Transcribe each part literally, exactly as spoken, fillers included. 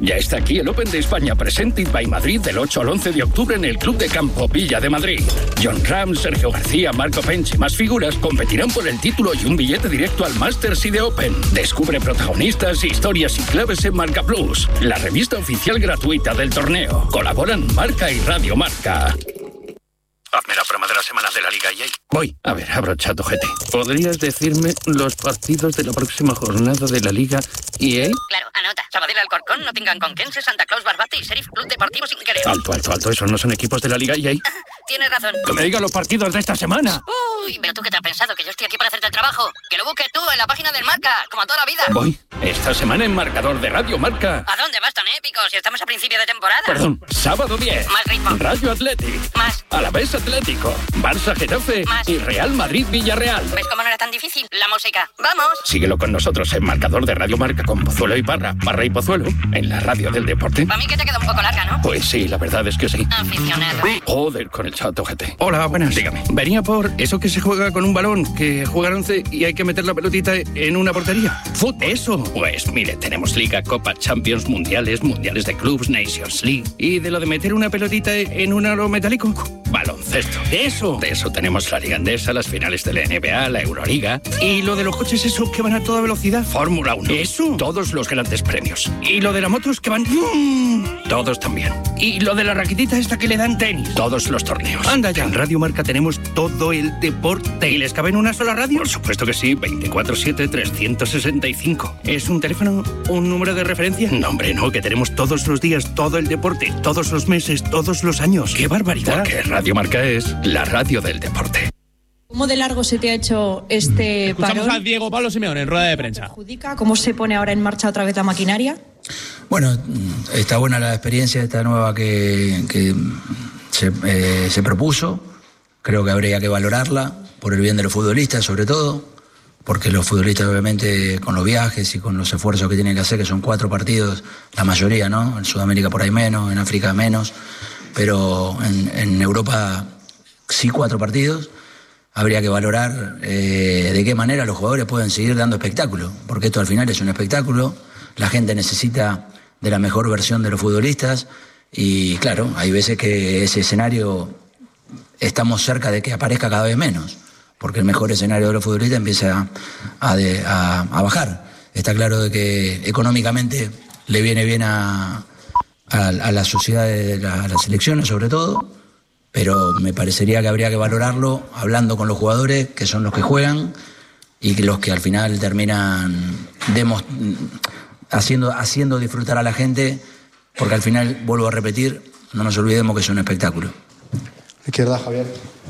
Ya está aquí el Open de España Presented by Madrid del ocho al once de octubre en el Club de Campo Villa de Madrid. John Ram, Sergio García, Marco Pench y más figuras competirán por el título y un billete directo al Masters y de Open. Descubre protagonistas, historias y claves en Marca Plus, la revista oficial gratuita del torneo. Colaboran Marca y Radio Marca. Hazme la promo de la semana de la Liga E A. Voy. A ver, abro ChatGPT. ¿Podrías decirme los partidos de la próxima jornada de la Liga E A? Claro, anota. Sabadell Alcorcón, Nottingham Conquense, Santa Claus Barbate y Sheriff Club Deportivo Sin Querer. Alto, alto, alto. ¿Esos no son equipos de la Liga E A? Tienes razón. Que me diga los partidos de esta semana. Uy, pero tú qué te has pensado, que yo estoy aquí para hacerte el trabajo. Que lo busques tú en la página del Marca, como toda la vida. Voy. Esta semana en Marcador de Radio Marca. ¿A dónde vas tan épico si estamos a principio de temporada? Perdón, sábado diez. Más ritmo. Rayo Athletic. Más. Alavés Atlético. Barça Getafe. Más. Y Real Madrid Villarreal. ¿Ves cómo no era tan difícil? La música. ¡Vamos! Síguelo con nosotros en Marcador de Radio Marca con Pozuelo y Parra. Parra y Pozuelo en la radio del deporte. Para mí que te queda un poco larga, ¿no? Pues sí, la verdad es que sí. Aficionado. Joder, con el chato G T. Hola, buenas. Dígame. Venía por eso que se juega con un balón, que juega once y hay que meter la pelotita en una portería. ¡Fútbol! Eso. Pues mire, tenemos Liga, Copa, Champions, Mundiales, Mundiales de Clubs, Nations League. ¿Y de lo de meter una pelotita en un aro metálico? Baloncesto. ¿De eso? De eso tenemos la Liga Andesa, las finales de la N B A, la Euroliga. ¿Y lo de los coches esos que van a toda velocidad? Fórmula uno. ¿Eso? Todos los grandes premios. ¿Y lo de las motos que van...? ¡Mmm! Todos también. ¿Y lo de la raquetita esta que le dan tenis? Todos los torneos. Anda ya. En Radio Marca tenemos todo el deporte. ¿Y les cabe en una sola radio? Por supuesto que sí. veinticuatro siete trescientos sesenta y cinco. ¿Es un teléfono? ¿Un número de referencia? No, hombre, no. Que tenemos todos los días, todo el deporte, todos los meses, todos los años. ¡Qué barbaridad! Porque Radio Marca es la radio del deporte. ¿Cómo de largo se te ha hecho este Escuchamos parón? a Diego Pablo Simeone en rueda de prensa. ¿Perjudica? ¿Cómo se pone ahora en marcha otra vez la maquinaria? Bueno, está buena la experiencia esta nueva que, que se, eh, se propuso. Creo que habría que valorarla por el bien de los futbolistas, sobre todo, porque los futbolistas obviamente con los viajes y con los esfuerzos que tienen que hacer, que son cuatro partidos, la mayoría, ¿no? En Sudamérica por ahí menos, en África menos, pero en, en Europa sí cuatro partidos. Habría que valorar eh, de qué manera los jugadores pueden seguir dando espectáculo, porque esto al final es un espectáculo, la gente necesita de la mejor versión de los futbolistas y claro, hay veces que ese escenario estamos cerca de que aparezca cada vez menos, porque el mejor escenario de los futbolistas empieza a, de, a, a bajar. Está claro de que económicamente le viene bien a, a, a la sociedad de la, a las selecciones sobre todo, pero me parecería que habría que valorarlo hablando con los jugadores, que son los que juegan y que los que al final terminan demos, haciendo, haciendo disfrutar a la gente, porque al final, vuelvo a repetir, no nos olvidemos que es un espectáculo. Izquierda, Javier.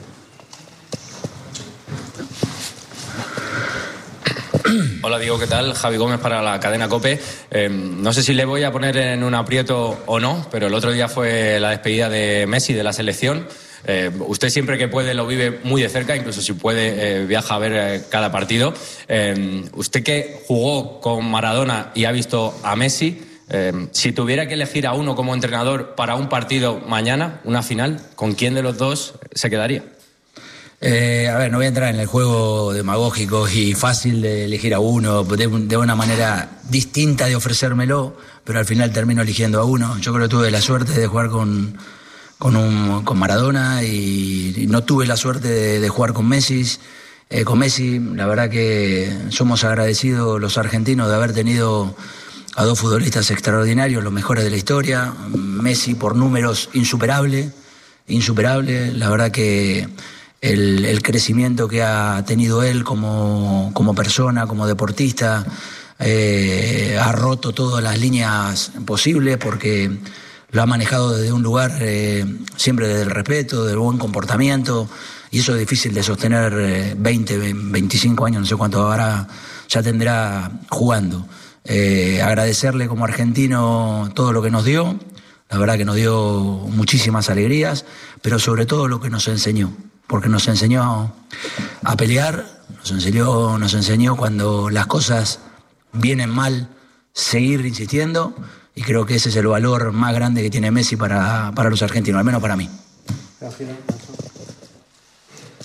Hola Diego, ¿qué tal? Javi Gómez para la cadena COPE. Eh, no sé si le voy a poner en un aprieto o no, pero el otro día fue la despedida de Messi de la selección. Eh, usted siempre que puede lo vive muy de cerca, incluso si puede eh, viaja a ver eh, cada partido. Eh, usted que jugó con Maradona y ha visto a Messi, eh, si tuviera que elegir a uno como entrenador para un partido mañana, una final, ¿con quién de los dos se quedaría? Eh, a ver, no voy a entrar en el juego demagógico y fácil de elegir a uno, de, de una manera distinta de ofrecérmelo, pero al final termino eligiendo a uno. Yo creo que tuve la suerte de jugar con, con, un, con Maradona y, y no tuve la suerte de, de jugar con Messi. Eh, con Messi, la verdad que somos agradecidos los argentinos de haber tenido a dos futbolistas extraordinarios, los mejores de la historia. Messi por números insuperable, insuperable. La verdad que El, el crecimiento que ha tenido él como, como persona, como deportista, eh, ha roto todas las líneas posibles porque lo ha manejado desde un lugar eh, siempre desde el respeto, del buen comportamiento, y eso es difícil de sostener eh, veinte, veinticinco años, no sé cuánto ahora ya tendrá jugando. Eh, agradecerle como argentino todo lo que nos dio, la verdad que nos dio muchísimas alegrías, pero sobre todo lo que nos enseñó. Porque nos enseñó a pelear, nos enseñó, nos enseñó cuando las cosas vienen mal, seguir insistiendo, y creo que ese es el valor más grande que tiene Messi para, para los argentinos, al menos para mí.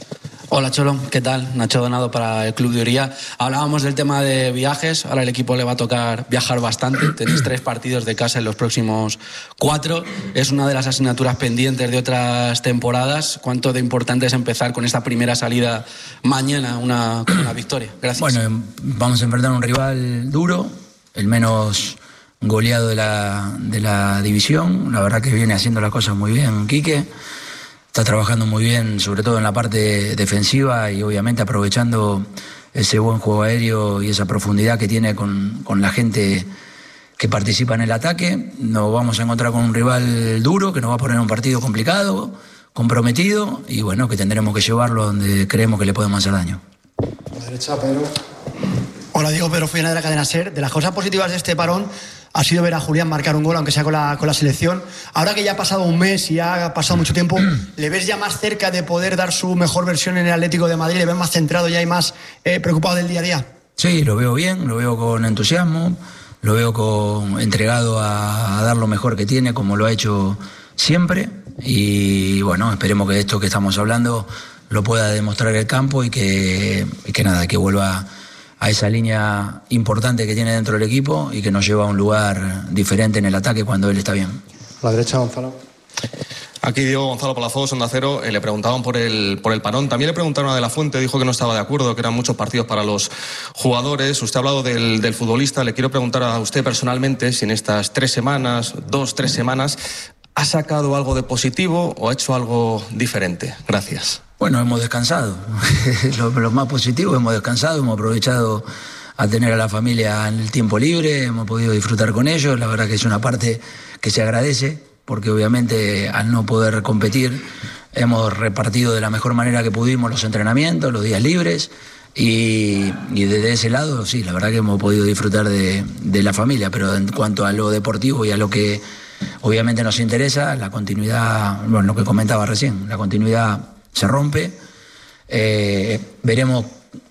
Hola Cholo, ¿qué tal? Nacho Donado para el Club de Uría. Hablábamos del tema de viajes, ahora el equipo le va a tocar viajar bastante, tenéis tres partidos de casa en los próximos cuatro, es una de las asignaturas pendientes de otras temporadas. ¿Cuánto de importante es empezar con esta primera salida mañana, una, con una victoria? Gracias. Bueno, vamos a enfrentar a un rival duro, el menos goleado de la, de la división, la verdad que viene haciendo las cosas muy bien Quique. Está trabajando muy bien, sobre todo en la parte defensiva y obviamente aprovechando ese buen juego aéreo y esa profundidad que tiene con, con la gente que participa en el ataque. Nos vamos a encontrar con un rival duro que nos va a poner un partido complicado, comprometido y bueno, que tendremos que llevarlo donde creemos que le podemos hacer daño. A la derecha, Pedro. Hola Diego, Pedro Follana de la cadena SER. De las cosas positivas de este parón ha sido ver a Julián marcar un gol, aunque sea con la, con la selección. Ahora que ya ha pasado un mes y ha pasado mucho tiempo, ¿le ves ya más cerca de poder dar su mejor versión en el Atlético de Madrid? ¿Le ves más centrado ya y más eh, preocupado del día a día? Sí, lo veo bien, lo veo con entusiasmo, lo veo con, entregado a, a dar lo mejor que tiene, como lo ha hecho siempre. Y bueno, esperemos que esto que estamos hablando lo pueda demostrar el campo y que, y que nada, que vuelva a esa línea importante que tiene dentro del equipo y que nos lleva a un lugar diferente en el ataque cuando él está bien. A la derecha, Gonzalo. Aquí Diego Gonzalo Palafox, Onda Cero. Eh, le preguntaban por el, por el parón. También le preguntaron a De la Fuente, dijo que no estaba de acuerdo, que eran muchos partidos para los jugadores. Usted ha hablado del, del futbolista. Le quiero preguntar a usted personalmente si en estas tres semanas, dos, tres semanas, ha sacado algo de positivo o ha hecho algo diferente. Gracias. Bueno, hemos descansado. lo, lo más positivo, hemos descansado, hemos aprovechado a tener a la familia en el tiempo libre, hemos podido disfrutar con ellos. La verdad que es una parte que se agradece, porque obviamente al no poder competir hemos repartido de la mejor manera que pudimos los entrenamientos, los días libres y, y desde ese lado sí, la verdad que hemos podido disfrutar de, de la familia, pero en cuanto a lo deportivo y a lo que obviamente nos interesa, la continuidad, bueno, lo que comentaba recién, la continuidad se rompe, eh, veremos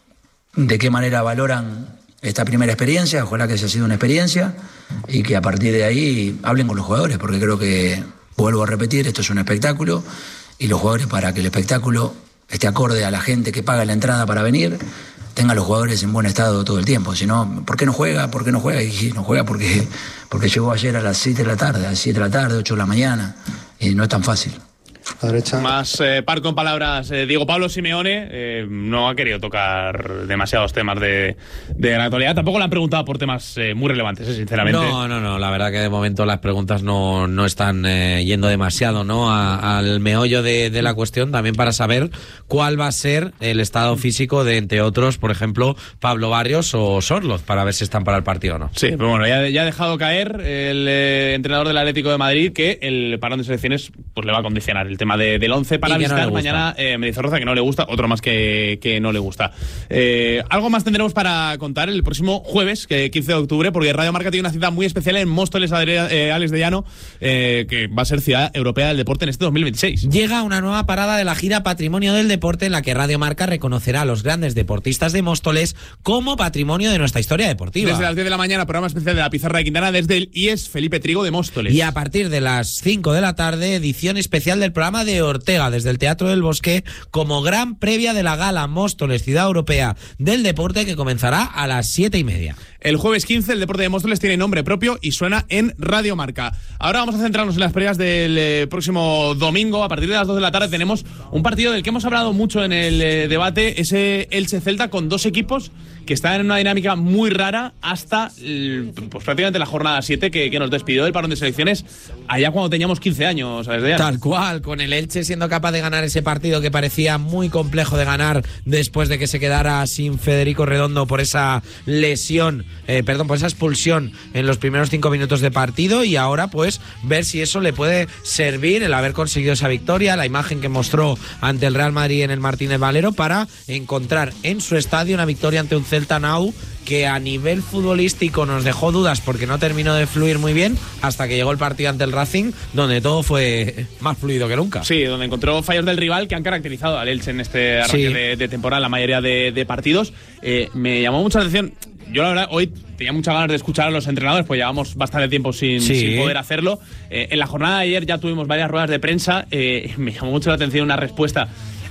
de qué manera valoran esta primera experiencia, ojalá que haya sido una experiencia y que a partir de ahí hablen con los jugadores, porque creo que, vuelvo a repetir, esto es un espectáculo y los jugadores, para que el espectáculo esté acorde a la gente que paga la entrada para venir, tengan los jugadores en buen estado todo el tiempo. Si no, ¿por qué no juega? ¿Por qué no juega? Y no juega porque, porque llegó ayer a las siete de la tarde, a las siete de la tarde, ocho de la mañana, y no es tan fácil. A la derecha. Más eh, parco en palabras, eh, Diego Pablo Simeone eh, no ha querido tocar demasiados temas de, de la actualidad. Tampoco le han preguntado por temas eh, muy relevantes, eh, sinceramente. No, no, no, la verdad que de momento las preguntas no, no están eh, yendo demasiado, ¿no? A, al meollo de, de la cuestión, también para saber cuál va a ser el estado físico de, entre otros, por ejemplo, Pablo Barrios o Sorloz, para ver si están para el partido o no. Sí, pero bueno, ya, ya ha dejado caer el eh, entrenador del Atlético de Madrid que el parón de selecciones pues le va a condicionar el tema de, del once para visitar no mañana eh, Mendizorroza, que no le gusta, otro más que, que no le gusta. Eh, algo más tendremos para contar el próximo jueves, que quince de octubre, porque Radio Marca tiene una cita muy especial en Móstoles, eh, Alex de Llano, eh, que va a ser Ciudad Europea del Deporte en este dos mil veintiséis. Llega una nueva parada de la gira Patrimonio del Deporte, en la que Radio Marca reconocerá a los grandes deportistas de Móstoles como patrimonio de nuestra historia deportiva. Desde las diez de la mañana, programa especial de la Pizarra de Quintana, desde el I E S Felipe Trigo de Móstoles. Y a partir de las cinco de la tarde, edición especial del programa de Ortega, desde el Teatro del Bosque, como gran previa de la gala Móstoles Ciudad Europea del Deporte, que comenzará a las siete y media. El jueves quince, el Deporte de Móstoles tiene nombre propio y suena en Radio Marca. Ahora vamos a centrarnos en las previas del eh, próximo domingo. A partir de las dos de la tarde tenemos un partido del que hemos hablado mucho en el eh, debate, ese Elche-Celta, con dos equipos que están en una dinámica muy rara hasta eh, pues prácticamente la jornada siete, que, que nos despidió del parón de selecciones allá cuando teníamos quince años, ¿sabes? De Tal cual, con el Elche siendo capaz de ganar ese partido que parecía muy complejo de ganar después de que se quedara sin Federico Redondo por esa lesión, eh, perdón, por esa expulsión en los primeros cinco minutos de partido, y ahora pues ver si eso le puede servir, el haber conseguido esa victoria, la imagen que mostró ante el Real Madrid en el Martínez Valero, para encontrar en su estadio una victoria ante un Celta Now que a nivel futbolístico nos dejó dudas porque no terminó de fluir muy bien hasta que llegó el partido ante el Racing, donde todo fue más fluido que nunca. Sí, donde encontró fallos del rival que han caracterizado al Elche en este arranque sí. de, de temporada, la mayoría de, de partidos. Eh, me llamó mucha atención. Yo la verdad hoy tenía muchas ganas de escuchar a los entrenadores, pues llevamos bastante tiempo sin, sí. sin poder hacerlo. Eh, en la jornada de ayer ya tuvimos varias ruedas de prensa. Eh, me llamó mucho la atención una respuesta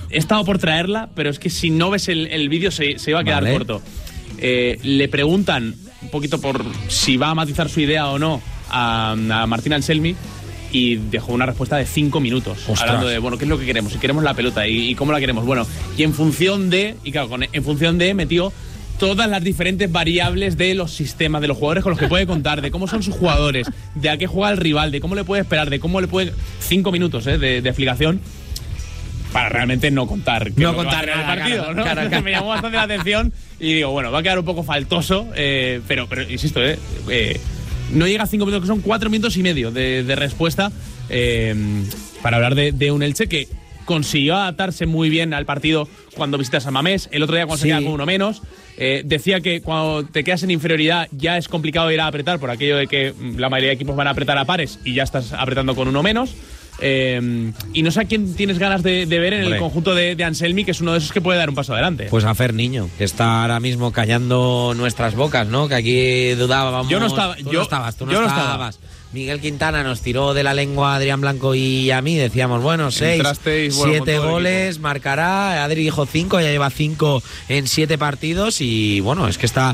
he estado por traerla, pero es que si no ves el, el vídeo se, se iba a quedar vale. corto. Eh, le preguntan un poquito por si va a matizar su idea o no a, a Martín Anselmi y dejó una respuesta de cinco minutos. Ostras. Hablando de, bueno, ¿qué es lo que queremos? Si queremos la pelota y, y cómo la queremos. Bueno, y en función de, y claro, con, en función de metió todas las diferentes variables de los sistemas, de los jugadores con los que puede contar, de cómo son sus jugadores, de a qué juega el rival, de cómo le puede esperar, de cómo le puede... Cinco minutos eh, de, de explicación para realmente no contar que no lo contar que va a nada, el partido, claro, ¿no? claro, claro. Me llamó bastante la atención y digo, bueno, va a quedar un poco faltoso, eh, pero, pero insisto, eh, eh, no llega a cinco minutos, que son cuatro minutos y medio de, de respuesta eh, para hablar de, de un Elche que consiguió adaptarse muy bien al partido cuando visitas a Mamés, el otro día cuando Sí. se queda con uno menos. Eh, decía que cuando te quedas en inferioridad ya es complicado ir a apretar por aquello de que la mayoría de equipos van a apretar a pares y ya estás apretando con uno menos. Eh, y no sé a quién tienes ganas de, de ver en Hombre. el conjunto de, de Anselmi, que es uno de esos que puede dar un paso adelante. Pues a Fer Niño, que está ahora mismo callando nuestras bocas, ¿no? Que aquí dudábamos. Yo no estaba- Tú yo- no estabas, tú no yo no estabas. Miguel Quintana nos tiró de la lengua a Adrián Blanco y a mí. Decíamos, bueno, seis, Entrasteis, bueno, con siete todo el goles, marcará. Adri dijo cinco, ya lleva cinco en siete partidos. Y bueno, es que está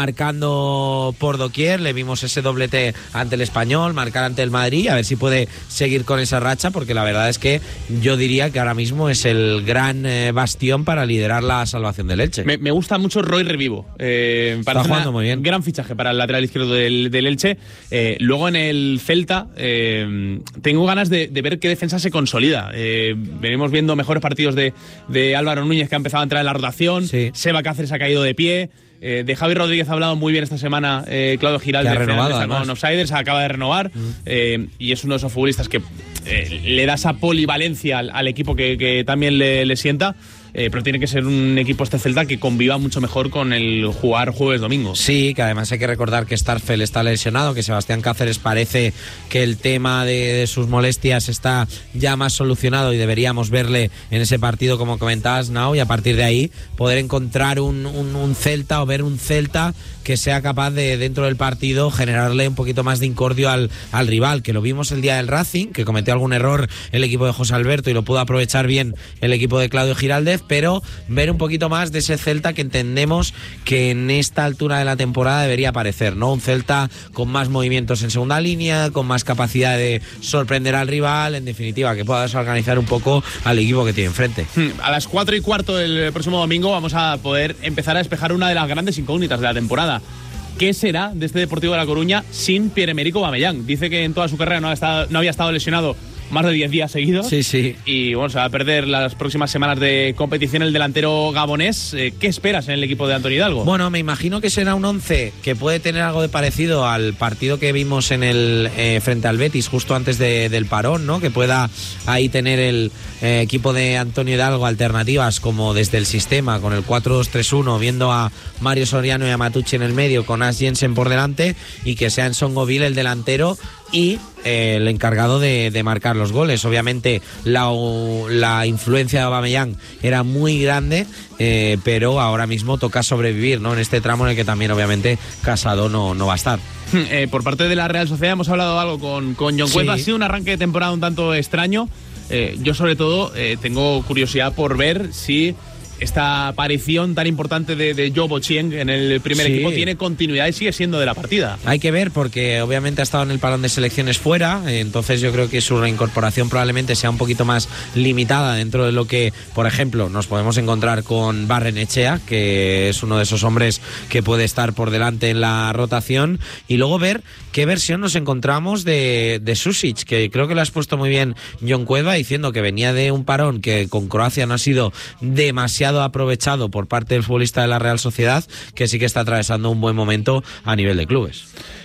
marcando por doquier. Le vimos ese doblete ante el Español, marcar ante el Madrid. A ver si puede seguir con esa racha, porque la verdad es que yo diría que ahora mismo es el gran eh, bastión para liderar la salvación del Elche. Me, me gusta mucho Roy Revivo. Eh, Está parece jugando una- muy bien. Gran fichaje para el lateral izquierdo del, del Elche. Eh, luego en el Celta eh, tengo ganas de, de ver qué defensa se consolida. Eh, venimos viendo mejores partidos de, de Álvaro Núñez, que ha empezado a entrar en la rotación. Sí. Seba Cáceres ha caído de pie. Eh, de Javi Rodríguez ha hablado muy bien esta semana eh, Claudio Giralde, Que ha renovado, está además. con Offsiders, acaba de renovar eh, y es uno de esos futbolistas que eh, le da esa polivalencia al, al equipo que, que también le, le sienta. Eh, pero tiene que ser un equipo este Celta que conviva mucho mejor con el jugar jueves-domingo. Sí, que además hay que recordar que Starfel está lesionado, que Sebastián Cáceres parece que el tema de, de sus molestias está ya más solucionado y deberíamos verle en ese partido, como comentabas, Nao, y a partir de ahí poder encontrar un, un, un Celta o ver un Celta que sea capaz de, dentro del partido, generarle un poquito más de incordio al, al rival, que lo vimos el día del Racing, que cometió algún error el equipo de José Alberto y lo pudo aprovechar bien el equipo de Claudio Giraldez, pero ver un poquito más de ese Celta que entendemos que en esta altura de la temporada debería aparecer, ¿no? Un Celta con más movimientos en segunda línea, con más capacidad de sorprender al rival, en definitiva, que pueda desorganizar un poco al equipo que tiene enfrente. A las cuatro y cuarto del próximo domingo vamos a poder empezar a despejar una de las grandes incógnitas de la temporada. ¿Qué será de este Deportivo de La Coruña sin Pierre-Emerick Aubameyang? Dice que en toda su carrera no, ha estado, no había estado lesionado más de diez días seguidos. Sí, sí. Y bueno, se va a perder las próximas semanas de competición el delantero gabonés. Eh, ¿Qué esperas en el equipo de Antonio Hidalgo? Bueno, me imagino que será un once que puede tener algo de parecido al partido que vimos en el eh, frente al Betis justo antes de, del parón, ¿no? Que pueda ahí tener el eh, equipo de Antonio Hidalgo alternativas como desde el sistema con el cuatro dos tres uno, viendo a Mario Soriano y a Matucci en el medio con As Jensen por delante y que sea Nsongoville el delantero y eh, el encargado de, de marcar los goles. Obviamente la, la influencia de Aubameyang era muy grande, eh, pero ahora mismo toca sobrevivir, ¿no? En este tramo en el que también obviamente Casado no, no va a estar. Eh, por parte de la Real Sociedad hemos hablado algo con, con John Sí. Cueva. Ha sido un arranque de temporada un tanto extraño. Eh, yo sobre todo eh, tengo curiosidad por ver si esta aparición tan importante de, de Joe Bochieng en el primer Sí. equipo tiene continuidad y sigue siendo de la partida. Hay que ver porque obviamente ha estado en el parón de selecciones fuera, entonces yo creo que su reincorporación probablemente sea un poquito más limitada dentro de lo que, por ejemplo, nos podemos encontrar con Barrenechea, que es uno de esos hombres que puede estar por delante en la rotación, y luego ver qué versión nos encontramos de, de Susic, que creo que lo has puesto muy bien John Cueva, diciendo que venía de un parón que con Croacia no ha sido demasiado aprovechado por parte del futbolista de la Real Sociedad, que sí que está atravesando un buen momento a nivel de clubes.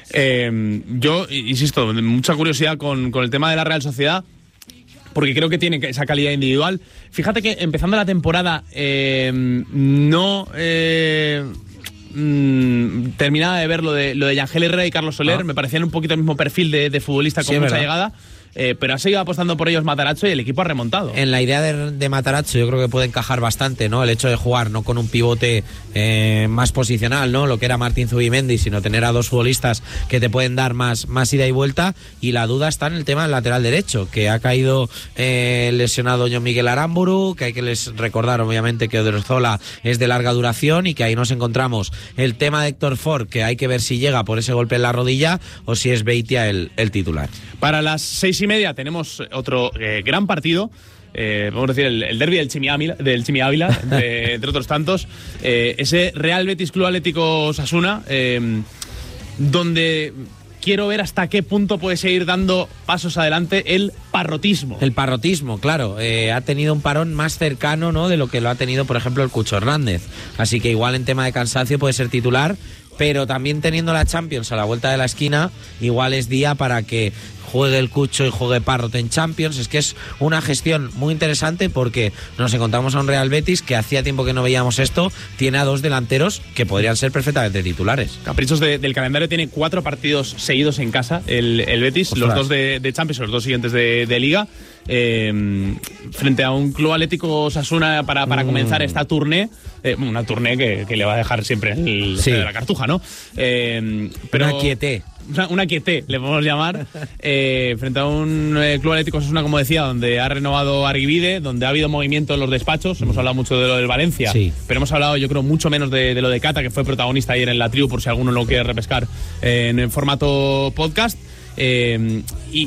Eh, yo, insisto, mucha curiosidad con, con el tema de la Real Sociedad, porque creo que tiene esa calidad individual. Fíjate que empezando la temporada eh, no... Eh, mm, terminaba de ver lo de, lo de Yangel Herrera y Carlos Soler, Ah. me parecían un poquito el mismo perfil de, de futbolista con Sí, mucha ¿verdad? llegada. eh, pero ha seguido apostando por ellos Matarazzo y el equipo ha remontado. En la idea de, de Matarazzo yo creo que puede encajar bastante, ¿no? El hecho de jugar no con un pivote eh, más posicional, ¿no? Lo que era Martín Zubimendi, sino tener a dos futbolistas que te pueden dar más, más ida y vuelta. Y la duda está en el tema del lateral derecho, que ha caído eh, lesionado John Miguel Aramburu, que hay que les recordar obviamente que Odriozola es de larga duración y que ahí nos encontramos el tema de Héctor Ford, que hay que ver si llega por ese golpe en la rodilla o si es Beitia el, el titular. Para las seis y media tenemos otro eh, gran partido. Eh, vamos a decir, el, el derbi del Chimi Ávila, del Chimi Ávila entre, entre otros tantos. Eh, ese Real Betis Club Atlético Osasuna, eh, donde quiero ver hasta qué punto puede seguir dando pasos adelante el parrotismo. El parrotismo, claro. Eh, ha tenido un parón más cercano, ¿no?, de lo que lo ha tenido, por ejemplo, el Cucho Hernández. Así que igual en tema de cansancio puede ser titular, pero también teniendo la Champions a la vuelta de la esquina, igual es día para que juegue el Cucho y juegue Parrot en Champions. Es que es una gestión muy interesante porque nos encontramos a un Real Betis que hacía tiempo que no veíamos esto, tiene a dos delanteros que podrían ser perfectamente titulares. Caprichos de, del calendario, tiene cuatro partidos seguidos en casa el, el Betis. Ostras. Los dos de, de Champions, los dos siguientes de, de Liga, eh, frente a un Club Atlético Osasuna para, para mm. comenzar esta tournée, eh, una tournée que, que le va a dejar siempre el, sí. la cartuja, ¿no? Eh, pero una quiete. Una, una quiete, le podemos llamar, eh, frente a un eh, Club Atlético Osasuna, como decía, donde ha renovado Arribide, donde ha habido movimiento en los despachos. Hemos hablado mucho de lo del Valencia, sí. pero hemos hablado, yo creo, mucho menos de, de lo de Cata, que fue protagonista ayer en la tribu, por si alguno lo quiere repescar eh, en el formato podcast. Eh, y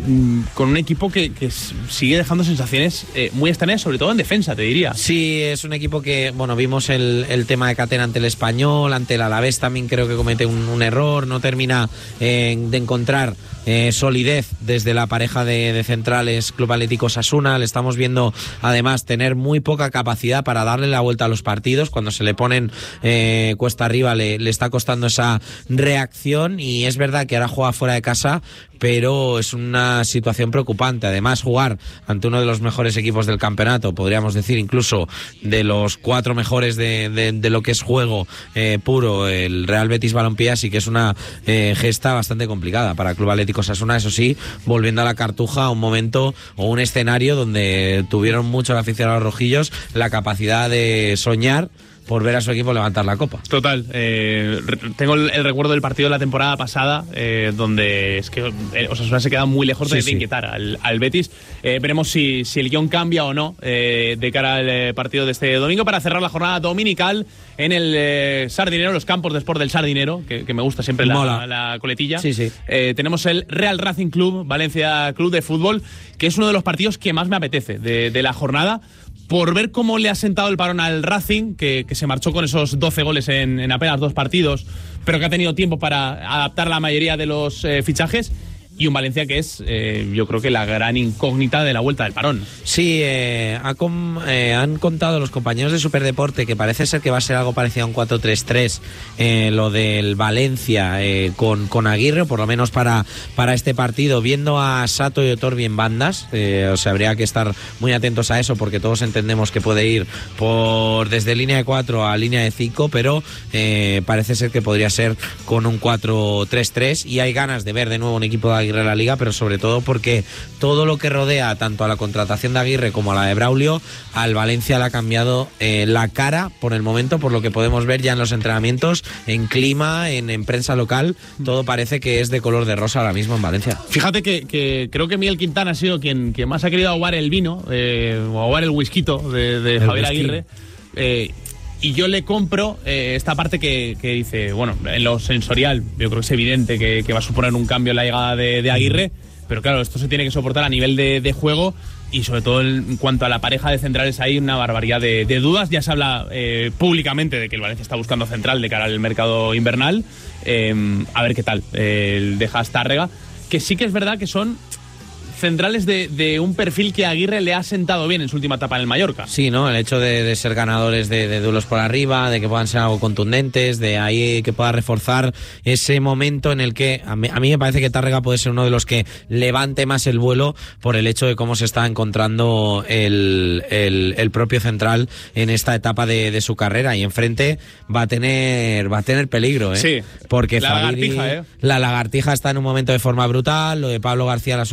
con un equipo que, que sigue dejando sensaciones eh, muy extrañas, sobre todo en defensa, te diría. Sí, es un equipo que, bueno, vimos el, el tema de Catena ante el Español, ante el Alavés también creo que comete un, un error, no termina eh, de encontrar eh, solidez desde la pareja de, de centrales Club Atlético Osasuna. Le estamos viendo además tener muy poca capacidad para darle la vuelta a los partidos. Cuando se le ponen eh, cuesta arriba le, le está costando esa reacción, y es verdad que ahora juega fuera de casa, pero es una situación preocupante. Además, jugar ante uno de los mejores equipos del campeonato, podríamos decir incluso de los cuatro mejores de, de, de lo que es juego eh, puro, el Real Betis Balompié, así que es una eh, gesta bastante complicada para Club Atlético Osasuna. Eso sí, volviendo a la Cartuja, un momento o un escenario donde tuvieron muchos aficionados rojillos la capacidad de soñar por ver a su equipo levantar la copa. Total. Eh, tengo el, el recuerdo del partido de la temporada pasada, eh, donde es que eh, Osasuna se queda muy lejos sí, de, sí. de inquietar al, al Betis. Eh, veremos si, si el guión cambia o no eh, de cara al eh, partido de este domingo, para cerrar la jornada dominical en el eh, Sardinero, los campos de Sport del Sardinero, que, que me gusta siempre la, la coletilla. Sí, sí. Eh, tenemos el Real Racing Club, Valencia Club de Fútbol, que es uno de los partidos que más me apetece de, de la jornada, por ver cómo le ha sentado el parón al Racing, que, que se marchó con esos doce goles en, en apenas dos partidos, pero que ha tenido tiempo para adaptar la mayoría de los eh, fichajes. Y un Valencia que es, eh, yo creo que la gran incógnita de la vuelta del parón. Sí, eh, ha com, eh, han contado los compañeros de Superdeporte que parece ser que va a ser algo parecido a un cuatro tres tres, eh, lo del Valencia eh, con, con Aguirre, o por lo menos para, para este partido, viendo a Sato y Otorbi en bandas. Eh, o sea, habría que estar muy atentos a eso, porque todos entendemos que puede ir por desde línea de cuatro a línea de cinco, pero eh, parece ser que podría ser con un cuatro tres tres, y hay ganas de ver de nuevo un equipo de Aguirre en la Liga, pero sobre todo porque todo lo que rodea tanto a la contratación de Aguirre como a la de Braulio, al Valencia le ha cambiado eh, la cara por el momento, por lo que podemos ver ya en los entrenamientos, en clima, en, en prensa local. Todo parece que es de color de rosa ahora mismo en Valencia. Fíjate que, que creo que Miguel Quintana ha sido quien, quien más ha querido aguar el vino eh, o aguar el whisky de, de Javier whisky. Aguirre. Eh, Y yo le compro eh, esta parte que, que dice, bueno, en lo sensorial, yo creo que es evidente que, que va a suponer un cambio en la llegada de, de Aguirre, pero claro, esto se tiene que soportar a nivel de, de juego, y sobre todo en cuanto a la pareja de centrales hay una barbaridad de, de dudas. Ya se habla eh, públicamente de que el Valencia está buscando central de cara al mercado invernal. Eh, a ver qué tal eh, el de Tárrega, que sí que es verdad que son centrales de, de un perfil que a Aguirre le ha sentado bien en su última etapa en el Mallorca. Sí, ¿no? El hecho de, de ser ganadores de, de duelos por arriba, de que puedan ser algo contundentes, de ahí que pueda reforzar ese momento en el que a mí, a mí me parece que Tárrega puede ser uno de los que levante más el vuelo por el hecho de cómo se está encontrando el, el, el propio central en esta etapa de, de su carrera, y enfrente va a tener va a tener peligro, ¿eh? Sí, porque la Fabiri, lagartija, ¿eh? La lagartija está en un momento de forma brutal, lo de Pablo García, la sub veintiuno ha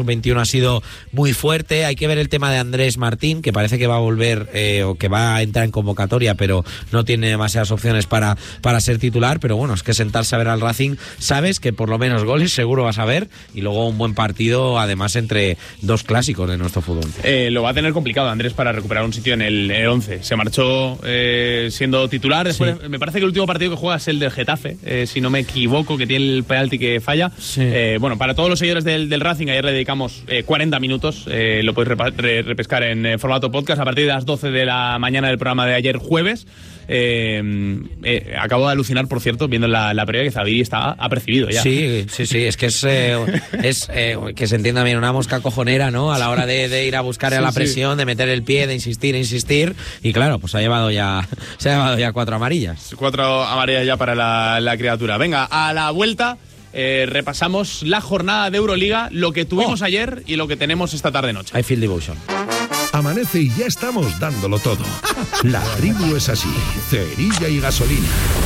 sido muy fuerte. Hay que ver el tema de Andrés Martín, que parece que va a volver eh, o que va a entrar en convocatoria, pero no tiene demasiadas opciones para, para ser titular. Pero bueno, es que sentarse a ver al Racing, sabes que por lo menos goles seguro vas a ver, y luego un buen partido, además, entre dos clásicos de nuestro fútbol. Eh, lo va a tener complicado Andrés para recuperar un sitio en el, el once. Se marchó eh, siendo titular. Después, sí. Me parece que el último partido que juega es el del Getafe, eh, si no me equivoco, que tiene el penalti que falla. Sí. Eh, bueno, para todos los seguidores del, del Racing, ayer le dedicamos eh, cuarenta minutos. Eh, lo podéis repa- re- repescar en eh, formato podcast a partir de las doce de la mañana del programa de ayer jueves. Eh, eh, acabo de alucinar, por cierto, viendo la, la previa, que Zubiri está apercibido ya. Sí, sí, sí, es que es, eh, es eh, que se entienda bien, una mosca cojonera, ¿no? A la hora de, de ir a buscar sí, a la presión, sí. de meter el pie, de insistir, insistir, y claro, pues ha llevado ya, se ha llevado ya cuatro amarillas. Cuatro amarillas ya para la, la criatura. Venga, a la vuelta eh, repasamos la jornada de Euroliga, lo que tuvimos oh. ayer y lo que tenemos esta tarde-noche. I feel devotion. Amanece y ya estamos dándolo todo. La tribu es así, cerilla y gasolina.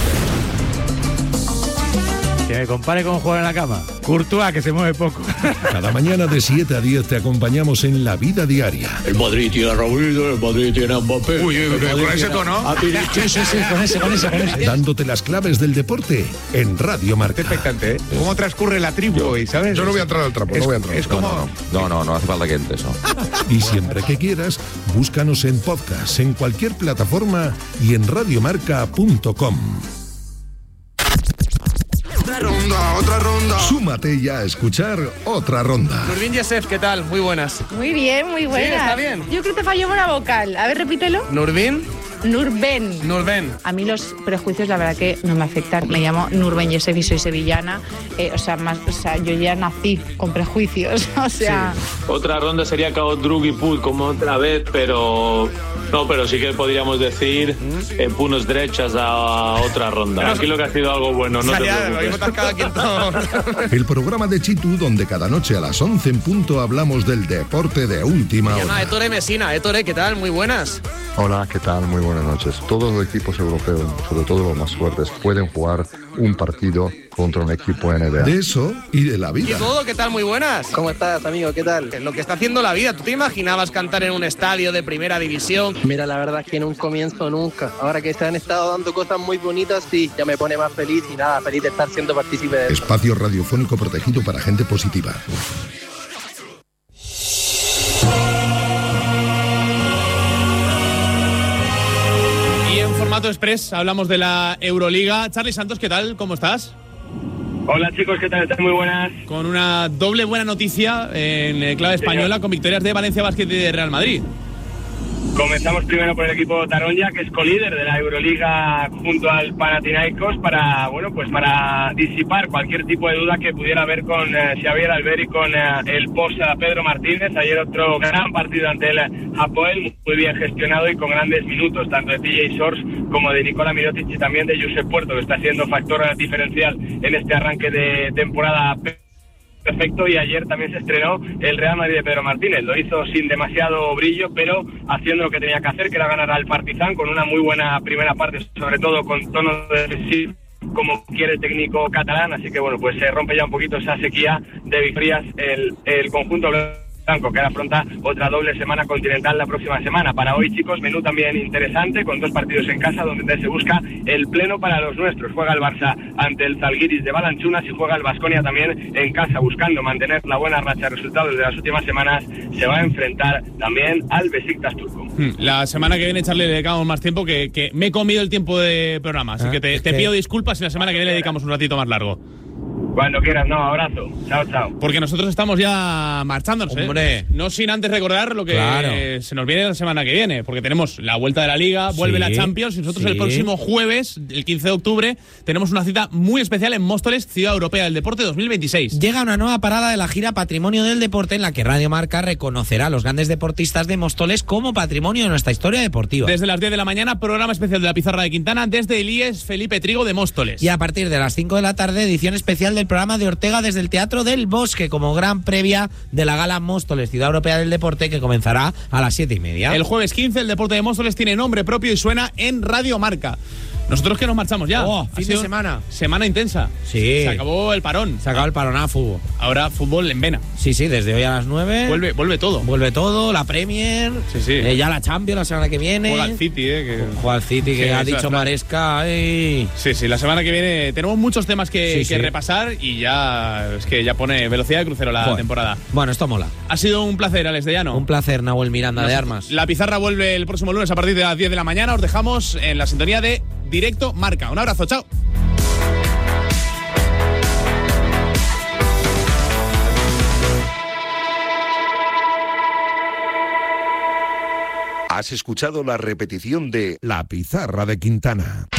Que me compare con jugar en la cama. Courtois, que se mueve poco. Cada mañana de siete a diez te acompañamos en la vida diaria. El Madrid tiene a Raúl, el Madrid tiene a Mbappé. Uy, uy, uy, con ese tono. Sí, sí, sí, con ese, con ese, con ese. Dándote las claves del deporte en Radio Marca. Es expectante, ¿eh? ¿Cómo transcurre la tribu hoy, sabes? Yo no voy a entrar al trapo, es, no voy a entrar. Es como... No, no, no, no, no hace falta que entres, ¿no? Y siempre que quieras, búscanos en podcast, en cualquier plataforma y en radiomarca punto com. Otra ronda, otra ronda. Súmate ya a escuchar otra ronda. Nurbin Yesef, ¿qué tal? Muy buenas. Muy bien, muy buenas. Sí, está bien. Yo creo que falló una vocal. A ver, repítelo. Nurbin. Nurben. Nurben. A mí los prejuicios, la verdad que no me afectan. Me llamo Nurben Yesef y soy sevillana. Eh, o sea, más, o sea, yo ya nací con prejuicios. O sea. Sí. Otra ronda sería Kao Drug y Put como otra vez, pero no, pero sí que podríamos decir eh, punos derechas a otra ronda. Pero aquí lo que ha sido algo bueno, no te preocupes. El programa de Chitu, donde cada noche a las once en punto hablamos del deporte de última hora. Ettore Messina. Ettore, ¿qué tal? Muy buenas. Hola, ¿qué tal? Muy buenas noches. Todos los equipos europeos, sobre todo los más fuertes, pueden jugar un partido contra un equipo N B A. De eso y de la vida. ¿Y todo? ¿Qué tal? Muy buenas. ¿Cómo estás, amigo? ¿Qué tal? Lo que está haciendo la vida. ¿Tú te imaginabas cantar en un estadio de primera división? Mira, la verdad es que en un comienzo nunca. Ahora que se han estado dando cosas muy bonitas, sí, ya me pone más feliz y nada, feliz de estar siendo partícipe de eso. Espacio radiofónico protegido para gente positiva. Formato Express, hablamos de la Euroliga. Charly Santos, ¿qué tal? ¿Cómo estás? Hola chicos, ¿qué tal? ¿Están muy buenas? Con una doble buena noticia en clave española, con victorias de Valencia Basket y de Real Madrid. Comenzamos primero por el equipo Taronja, que es colíder de la Euroliga junto al Panathinaikos, para bueno pues para disipar cualquier tipo de duda que pudiera haber con eh, Xavier Albert y con eh, el post Pedro Martínez. Ayer otro gran partido ante el Hapoel, muy bien gestionado y con grandes minutos, tanto de T J Shorts como de Nikola Mirotic y también de Josep Puerto, que está siendo factor diferencial en este arranque de temporada perfecto. Y ayer también se estrenó el Real Madrid de Pedro Martínez. Lo hizo sin demasiado brillo, pero haciendo lo que tenía que hacer, que era ganar al Partizan con una muy buena primera parte, sobre todo con tono defensivo, como quiere el técnico catalán. Así que bueno, pues se rompe ya un poquito esa sequía de victorias el, el conjunto blanco, que ahora afronta otra doble semana continental la próxima semana. Para hoy, chicos, menú también interesante, con dos partidos en casa donde se busca el pleno para los nuestros. Juega el Barça ante el Zalgiris de Balanchunas y juega el Baskonia también en casa, buscando mantener la buena racha de resultados de las últimas semanas. Se va a enfrentar también al Besiktas turco. La semana que viene, Charly, le dedicamos más tiempo, que, que me he comido el tiempo de programa, así ah, que te, te que... pido disculpas si la semana que viene le dedicamos un ratito más largo. Cuando quieras, no, abrazo. Chao, chao. Porque nosotros estamos ya marchándonos, Hombre. ¿eh? No sin antes recordar lo que claro. se nos viene la semana que viene, porque tenemos la vuelta de la Liga, vuelve sí, la Champions, y nosotros sí. el próximo jueves, el quince de octubre, tenemos una cita muy especial en Móstoles, Ciudad Europea del Deporte dos mil veintiséis. Llega una nueva parada de la gira Patrimonio del Deporte, en la que Radio Marca reconocerá a los grandes deportistas de Móstoles como patrimonio de nuestra historia deportiva. Desde las diez de la mañana, programa especial de la Pizarra de Quintana, desde el I E S Felipe Trigo de Móstoles. Y a partir de las cinco de la tarde, edición especial del programa de Ortega desde el Teatro del Bosque, como gran previa de la gala Móstoles Ciudad Europea del Deporte, que comenzará a las siete y media. El jueves quince, el deporte de Móstoles tiene nombre propio y suena en Radio Marca. Nosotros que nos marchamos ya. Oh, Ha fin de sido semana. Semana intensa. Sí. Se acabó el parón. Se acabó el parón a fútbol. Ahora fútbol en vena. Sí, sí, desde hoy a las nueve. Vuelve, vuelve todo. Vuelve todo, la Premier. Sí, sí. Eh, ya la Champions la semana que viene. Juega el City, eh. Que... Juega el City, que Sí, ha eso dicho es, Maresca. Ay. Sí, sí, la semana que viene tenemos muchos temas que, Sí, que sí. repasar y ya es que ya pone velocidad de crucero la Joder. temporada. Bueno, esto mola. Ha sido un placer, Alex de Llano. Un placer, Nahuel Miranda Nos- de Armas. La pizarra vuelve el próximo lunes a partir de las diez de la mañana. Os dejamos en la sintonía de Directo Marca. Un abrazo, chao. Has escuchado la repetición de La Pizarra de Quintana.